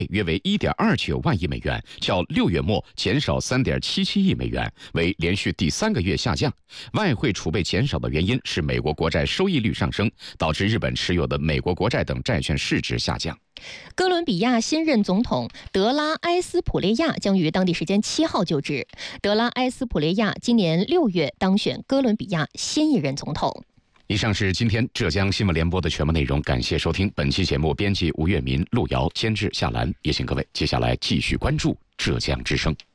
约为1.29万亿美元，较6月末减少3.77亿美元，为连续第3个月下降。外汇储备减少的原因是美国国债收益率上升，导致日本持有的美国国债等债券市值下降。 哥伦比亚新任总统德拉埃斯普雷亚将于当地时间7号就职。德拉埃斯普雷亚今年6月当选哥伦比亚新一任总统。 以上是今天浙江新闻联播的全部内容，感谢收听。本期节目编辑吴月民、陆瑶，监制夏兰。也请各位接下来继续关注浙江之声。